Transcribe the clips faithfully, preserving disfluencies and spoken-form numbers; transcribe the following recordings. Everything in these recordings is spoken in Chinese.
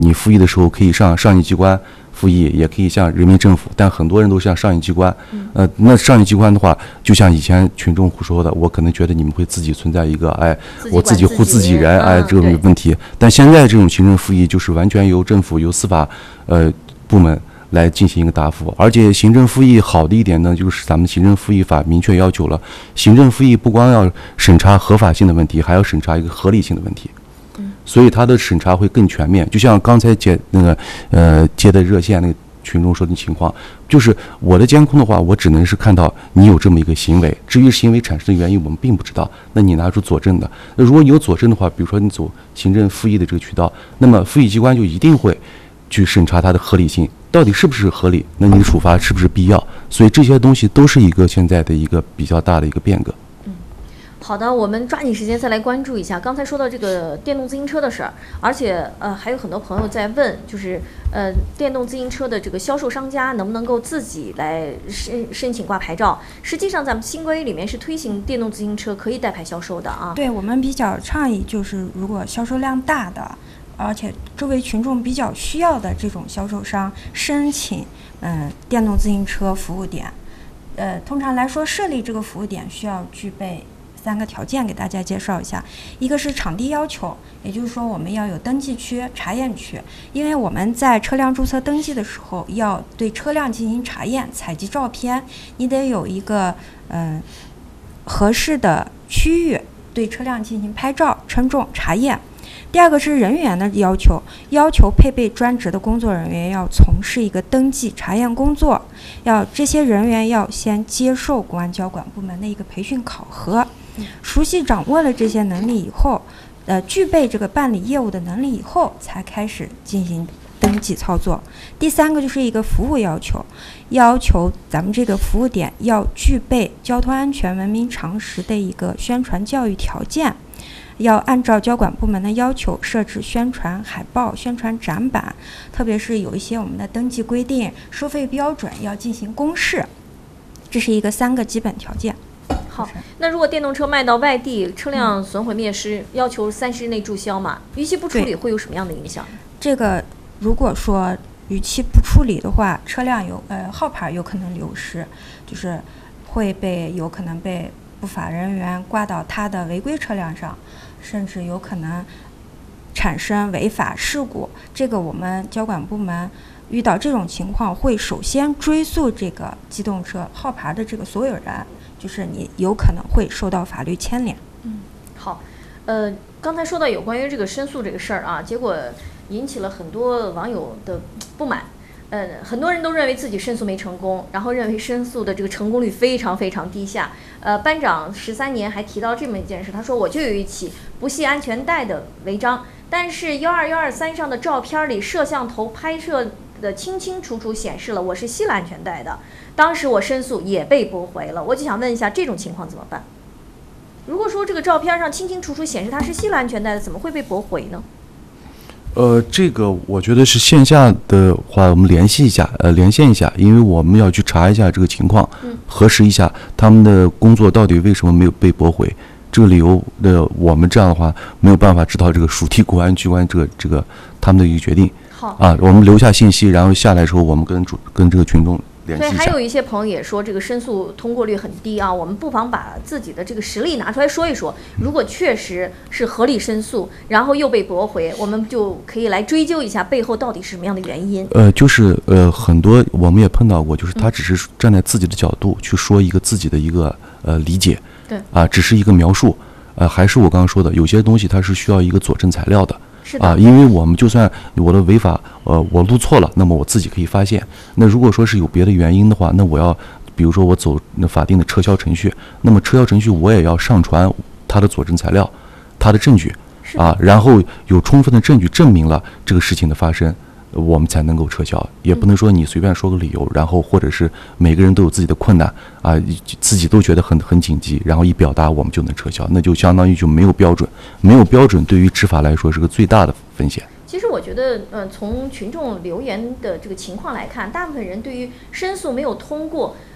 你复议的时候可以上上级机关复议，也可以向人民政府，但很多人都向上级机关。呃，那上级机关的话，就像以前群众说的，我可能觉得你们会自己存在一个，哎，我自己护自己人，哎，这种问题。但现在这种行政复议就是完全由政府、由司法呃部门来进行一个答复。而且行政复议好的一点呢，就是咱们行政复议法明确要求了，行政复议不光要审查合法性的问题，还要审查一个合理性的问题。所以它的审查会更全面，就像刚才接那个呃接的热线那个群众说的情况，就是我的监控的话，我只能是看到你有这么一个行为，至于行为产生的原因我们并不知道。那你拿出佐证的，那如果你有佐证的话，比如说你走行政复议的这个渠道，那么复议机关就一定会去审查它的合理性，到底是不是合理，那你的处罚是不是必要？所以这些东西都是一个现在的一个比较大的一个变革。 好的，我们抓紧时间再来关注一下刚才说到这个电动自行车的事儿，而且呃还有很多朋友在问，就是呃电动自行车的这个销售商家能不能够自己来申申请挂牌照？实际上咱们新规里面是推行电动自行车可以代牌销售的啊。 对，我们比较倡议就是如果销售量大的，而且周围群众比较需要的这种销售商申请嗯、呃、电动自行车服务点，呃通常来说设立这个服务点需要具备三个条件，给大家介绍一下。一个是场地要求，也就是说我们要有登记区、查验区，因为我们在车辆注册登记的时候要对车辆进行查验、采集照片，你得有一个嗯、呃、合适的区域对车辆进行拍照、称重、查验。第二个是人员的要求，要求配备专职的工作人员要从事一个登记查验工作，要这些人员要先接受公安交管部门的一个培训考核，熟悉掌握了这些能力以后，呃，具备这个办理业务的能力以后，才开始进行登记操作。第三个就是一个服务要求，要求咱们这个服务点要具备交通安全文明常识的一个宣传教育条件，要按照交管部门的要求设置宣传海报、宣传展板，特别是有一些我们的登记规定、收费标准要进行公示，这是一个三个基本条件。 好，那如果电动车卖到外地，车辆损毁灭失，要求三十日内注销嘛？逾期不处理会有什么样的影响？ 这个如果说逾期不处理的话，车辆有呃号牌有可能流失，就是会被有可能被不法人员挂到他的违规车辆上，甚至有可能产生违法事故。这个我们交管部门遇到这种情况，会首先追溯这个机动车号牌的这个所有人，就是你有可能会受到法律牵连。 嗯，好，呃，刚才说到有关于这个申诉这个事儿啊，结果引起了很多网友的不满。呃，很多人都认为自己申诉没成功，然后认为申诉的这个成功率非常非常低下。呃，班长十三年还提到这么一件事，他说我就有一起不系安全带的违章，但是幺二幺二三上的照片里摄像头拍摄的清清楚楚显示了我是系了安全带的，当时我申诉也被驳回了。我就想问一下，这种情况怎么办？如果说这个照片上清清楚楚显示他是系了安全带的，怎么会被驳回呢？ 呃，这个我觉得是线下的话，我们联系一下，呃，连线一下，因为我们要去查一下这个情况， 嗯， 核实一下他们的工作到底为什么没有被驳回。这个理由的，我们这样的话没有办法知道这个属地公安机关这个这个他们的一个决定。 好啊，我们留下信息，然后下来的时候，我们跟主跟这个群众联系一下。 对，还有一些朋友也说这个申诉通过率很低啊，我们不妨把自己的这个实力拿出来说一说。如果确实是合理申诉，然后又被驳回，我们就可以来追究一下背后到底是什么样的原因。 呃，就是呃，很多我们也碰到过，就是他只是站在自己的角度去说一个自己的一个呃理解， 对啊，只是一个描述，呃，还是我刚刚说的，有些东西它是需要一个佐证材料的。 是的啊，因为我们就算我的违法，呃，我录错了，那么我自己可以发现。那如果说是有别的原因的话，那我要，比如说我走那法定的撤销程序，那么撤销程序我也要上传它的佐证材料，它的证据，啊，然后有充分的证据证明了这个事情的发生，我们才能够撤销。也不能说你随便说个理由，然后或者是每个人都有自己的困难啊，自己都觉得很很紧急，然后一表达我们就能撤销，那就相当于就没有标准，没有标准对于执法来说是个最大的风险。 其实我觉得，呃，从群众留言的这个情况来看，大部分人对于申诉没有通过，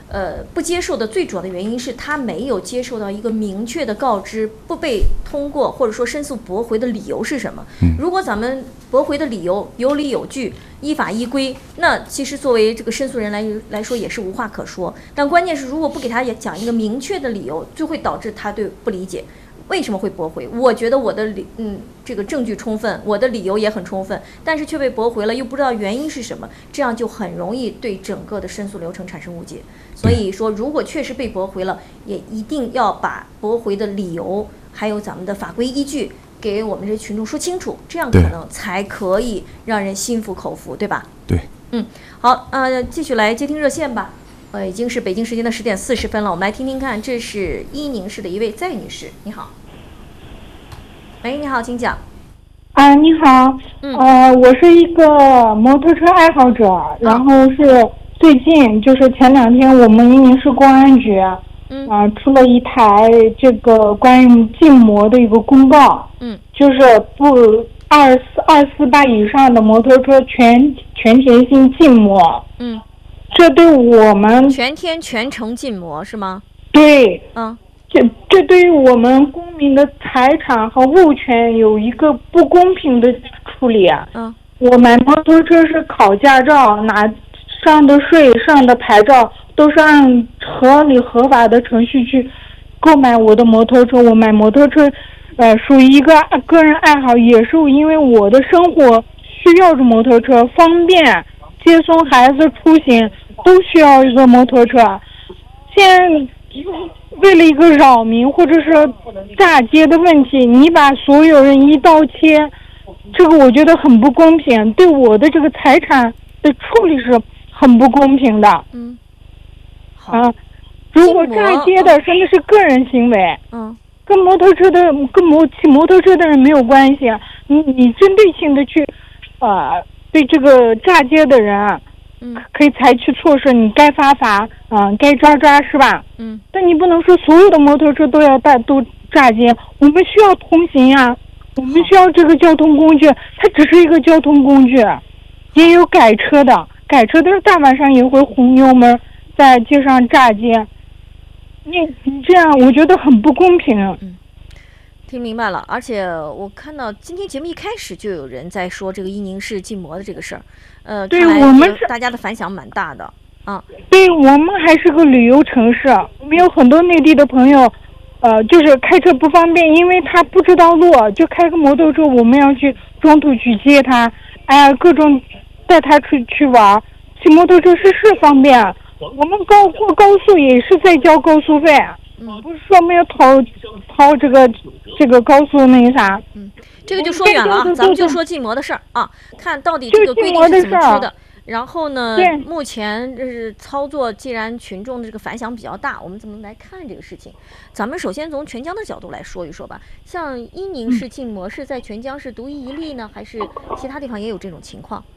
呃不接受的最主要的原因是他没有接受到一个明确的告知，不被通过或者说申诉驳回的理由是什么。如果咱们驳回的理由有理有据、依法依规，那其实作为这个申诉人来来说也是无话可说。但关键是如果不给他也讲一个明确的理由，就会导致他对不理解。为什么会驳回？我觉得我的理嗯这个证据充分，我的理由也很充分，但是却被驳回了，又不知道原因是什么，这样就很容易对整个的申诉流程产生误解。所以说，如果确实被驳回了，也一定要把驳回的理由还有咱们的法规依据给我们这群众说清楚，这样可能才可以让人心服口服，对吧？ 对， 嗯，好，呃，继续来接听热线吧。呃，已经是北京时间的十点四十分了，我们来听听看，这是伊宁市的一位在女士，你好。喂，你好，请讲。 啊，你好， 嗯， 呃，我是一个摩托车爱好者，然后是最近就是前两天我们伊宁市公安局， 嗯， 啊、呃，出了一台这个关于禁摩的一个公告， 嗯， 就是不二四二四八以上的摩托车全全天性禁摩， 嗯。 这对我们全天全程禁摩是吗？ 对， 嗯， 这这对于我们公民的财产和物权有一个不公平的处理啊。 嗯， 我买摩托车是考驾照，拿上的税、上的牌照都是按合理合法的程序去购买我的摩托车。我买摩托车，呃，属于一个个人爱好，也是因为我的生活需要着摩托车，方便接送孩子出行。都需要一个摩托车，现在为了一个扰民或者是炸街的问题，你把所有人一刀切，这个我觉得很不公平，对我的这个财产的处理是很不公平的。 嗯，好啊，如果炸街的真的是个人行为， 嗯， 跟摩托车的跟摩骑摩托车的人没有关系，你你针对性的去，呃，对这个炸街的人。 嗯， 可以采取措施，你该罚罚，嗯、呃，该抓抓，是吧？ 嗯， 但你不能说所有的摩托车都要带都炸街，我们需要通行呀，我们需要这个交通工具，它只是一个交通工具，也有改车的，改车的大晚上也会红油门在街上炸街，你你这样我觉得很不公平。 嗯，听明白了，而且我看到今天节目一开始就有人在说这个伊宁市禁摩的这个事儿。呃， 对我们大家的反响蛮大的啊。 对我们还是个旅游城市，我们有很多内地的朋友，呃，就是开车不方便，因为他不知道路，就开个摩托车，我们要去中途去接他，哎、呃，各种带他出去玩。骑摩托车是是方便，我们高过高速也是在交高速费， 嗯， 不是说没有掏掏这个这个高速那个啥。 嗯。这个就说远了啊，咱们就说禁摩的事儿啊，看到底这个规定是怎么出的。然后呢，目前这是操作，既然群众的这个反响比较大，我们怎么来看这个事情？咱们首先从全江的角度来说一说吧。像伊宁市禁摩是在全江是独一一例呢，还是其他地方也有这种情况？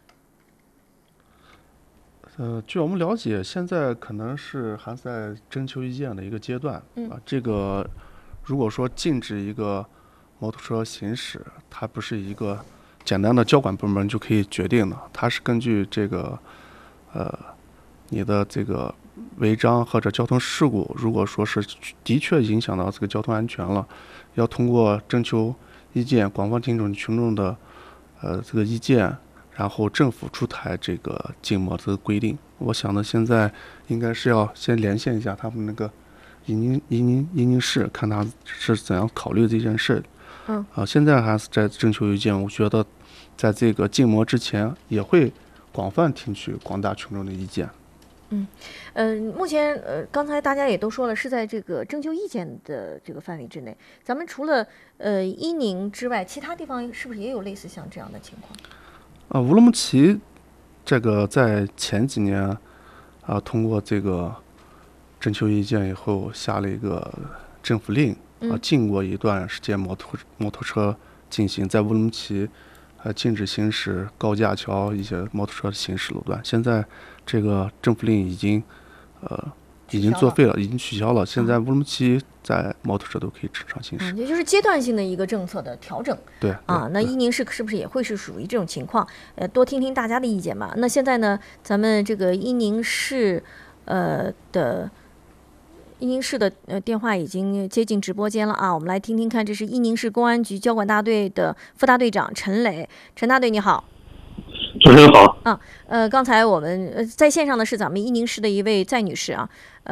呃，据我们了解，现在可能是还在征求意见的一个阶段。 嗯、 啊，这个如果说禁止一个摩托车行驶，它不是一个简单的交管部门就可以决定的，它是根据这个呃你的这个违章或者交通事故，如果说是的确影响到这个交通安全了，要通过征求意见，广泛听取群众的呃这个意见，然后政府出台这个禁摩的规定。我想呢，现在应该是要先连线一下他们那个伊宁伊宁伊宁市，看他是怎样考虑这件事。 嗯， 啊，现在还是在征求意见。我觉得，在这个禁摩之前，也会广泛听取广大群众的意见。 嗯，呃，目前呃，刚才大家也都说了，是在这个征求意见的这个范围之内。咱们除了呃伊宁之外，其他地方是不是也有类似像这样的情况？ 啊，乌鲁木齐这个在前几年啊，通过这个征求意见以后，下了一个政府令。啊，禁过一段时间摩托摩托车进行在乌鲁木齐，呃，禁止行驶高架桥一些摩托车行驶路段。现在这个政府令已经，呃，已经作废了，已经取消了。现在乌鲁木齐在摩托车都可以正常行驶。 嗯，也就是阶段性的一个政策的调整。 对啊，那伊宁市是不是也会是属于这种情况？呃，多听听大家的意见吧。那现在呢，咱们这个伊宁市。 呃的伊宁市的呃电话已经接进直播间了啊，我们来听听看，这是伊宁市公安局交管大队的副大队长陈磊，陈大队你好。 主持人好。 啊，呃，刚才我们呃在线上的是咱们伊宁市的一位在女士啊，呃。